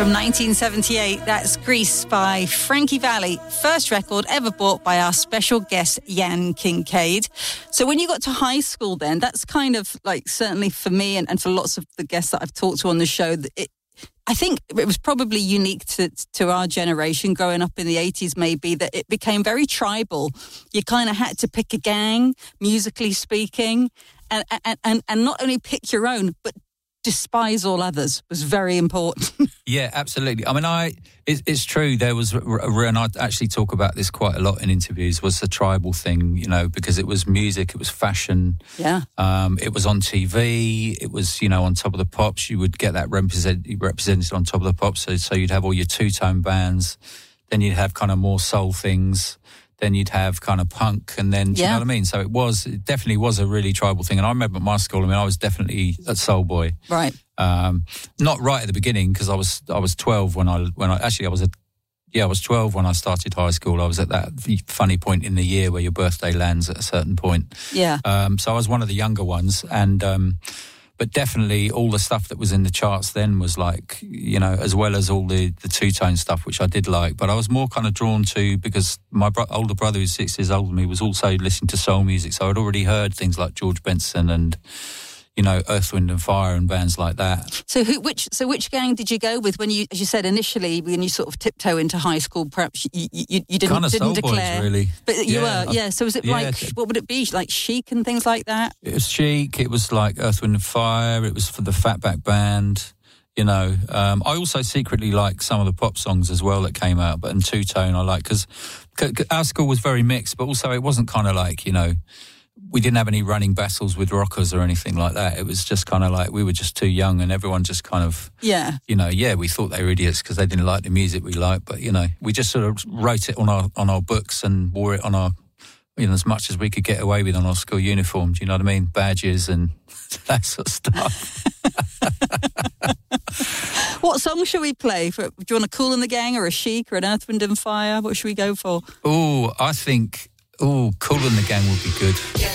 From 1978, that's Grease by Frankie Valli, first record ever bought by our special guest, Jan Kincaid. So when you got to high school then, that's kind of like, certainly for me and for lots of the guests that I've talked to on the show, I think it was probably unique to our generation growing up in the 80s maybe, that it became very tribal. You kind of had to pick a gang, musically speaking, and not only pick your own, but despise all others was very important. Yeah, absolutely. I mean, it's true. There was, and I actually talk about this quite a lot in interviews, was the tribal thing, you know, because it was music, it was fashion. Yeah. It was on TV. It was, you know, on Top of the Pops. You would get that represented on Top of the Pops. So you'd have all your two-tone bands. Then you'd have kind of more soul things. Then you'd have kind of punk, and then, do you know what I mean? So it definitely was a really tribal thing. And I remember at my school, I mean, I was definitely a soul boy. Right. Not right at the beginning, because I was 12 when I was 12 when I started high school. I was at that funny point in the year where your birthday lands at a certain point. Yeah. So I was one of the younger ones, and but definitely all the stuff that was in the charts then was like, you know, as well as all the two-tone stuff, which I did like. But I was more kind of drawn to, because my older brother, who's 6 years older than me, was also listening to soul music. So I'd already heard things like George Benson and, you know, Earth, Wind and Fire and bands like that. So which gang did you go with when you, as you said initially, when you sort of tiptoe into high school? Perhaps you didn't, kind of didn't soul declare, boys, really. But you were, yeah. So was it like, what would it be, like Chic and things like that? It was Chic. It was like Earth, Wind and Fire. It was for the Fatback Band. You know, I also secretly like some of the pop songs as well that came out, but in two-tone I like, because our school was very mixed, but also it wasn't kind of like, you know, we didn't have any running battles with rockers or anything like that. It was just kind of like we were just too young, and everyone just kind of, you know, we thought they were idiots because they didn't like the music we liked. But, you know, we just sort of wrote it on our books and wore it on our, you know, as much as we could get away with on our school uniform. Do you know what I mean? Badges and that sort of stuff. What song should we play? Do you want a Kool and the Gang or a Chic or an Earth, Wind and Fire? What should we go for? I think Kool and the Gang would be good.